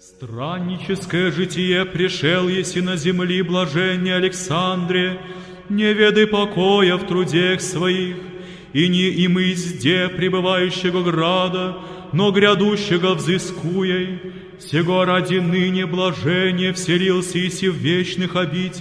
Странническое житие пришел еси на земли блаженне Александре, не ведай покоя в трудех своих, и не имызде пребывающего града, но грядущего взыскуей, сего ради ныне блажение вселился еси в вечных обителях,